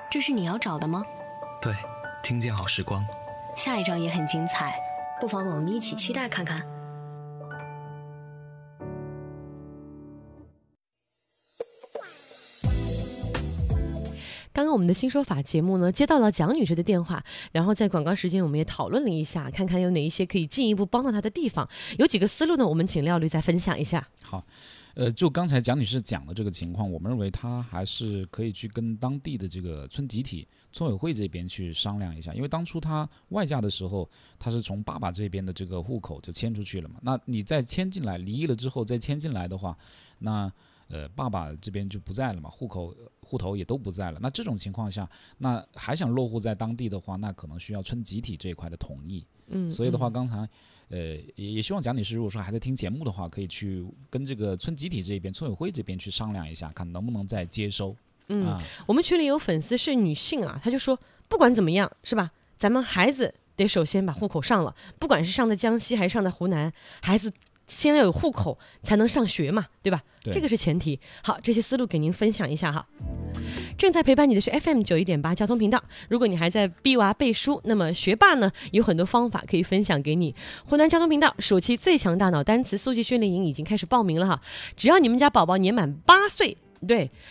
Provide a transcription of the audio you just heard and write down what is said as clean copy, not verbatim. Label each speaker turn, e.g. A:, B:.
A: 这是你要找的吗？
B: 对，听见好时光。
A: 下一章也很精彩，不妨我们一起期待看看。
C: 刚刚我们的新说法节目呢，接到了蒋女士的电话，然后在广告时间我们也讨论了一下，看看有哪一些可以进一步帮到她的地方，有几个思路呢，我们请廖律再分享一下。
D: 好，就刚才蒋女士讲的这个情况，我们认为她还是可以去跟当地的这个村集体、村委会这边去商量一下，因为当初她外嫁的时候，她是从爸爸这边的这个户口就迁出去了嘛，那你再迁进来，离异了之后再迁进来的话，那爸爸这边就不在了嘛，户头也都不在了。那这种情况下，那还想落户在当地的话，那可能需要村集体这一块的同意。所以的话，刚才也希望蒋女士如果说还在听节目的话，可以去跟这个村集体这边、村委会这边去商量一下，看能不能再接收。
C: 我们群里有粉丝是女性啊，她就说不管怎么样是吧，咱们孩子得首先把户口上了，不管是上的江西还是上的湖南，孩子先要有户口才能上学嘛，对吧？
D: 对，
C: 这个是前提。好，这些思路给您分享一下哈。正在陪伴你的是 FM91.8 交通频道。如果你还在逼娃背书，那么学霸呢有很多方法可以分享给你。湖南交通频道暑期最强大脑单词速记训练营已经开始报名了哈，只要你们家宝宝年满8岁。对，